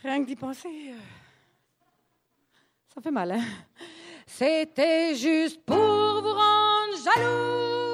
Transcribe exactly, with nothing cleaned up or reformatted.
Rien que d'y penser, euh, ça fait mal, hein? C'était juste pour vous rendre jaloux.